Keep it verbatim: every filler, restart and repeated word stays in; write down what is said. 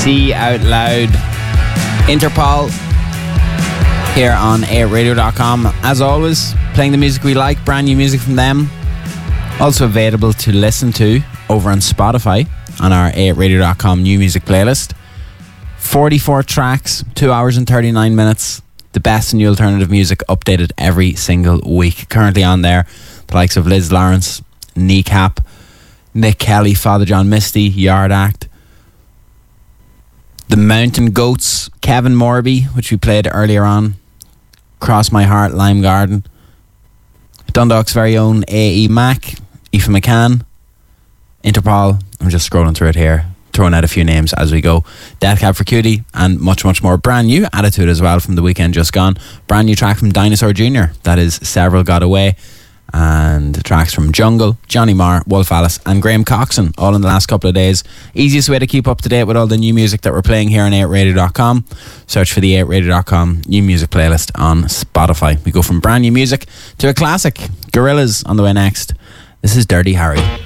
See Out Loud. Interpol here on A eight radio dot com. As always, playing the music we like, brand new music from them. Also available to listen to over on Spotify on our A eight radio dot com new music playlist. forty-four tracks, two hours and thirty-nine minutes. The best in new alternative music updated every single week. Currently on there, the likes of Liz Lawrence, Kneecap, Nick Kelly, Father John Misty, Yard Act, The Mountain Goats, Kevin Morby, which we played earlier on, Cross My Heart, Lime Garden, Dundalk's very own A E Mac, Aoife McCann, Interpol. I'm just scrolling through it here, throwing out a few names as we go. Death Cab for Cutie, and much, much more. Brand new Attitude as well from the weekend just gone. Brand new track from Dinosaur Junior That is Several Got Away. And tracks from Jungle, Johnny Marr, Wolf Alice and Graham Coxon, all in the last couple of days. Easiest way to keep up to date with all the new music that we're playing here on A eight radio dot com. Search for the A eight radio dot com new music playlist on Spotify. We go from brand new music to a classic. Gorillaz on the way next. This is Dirty Harry.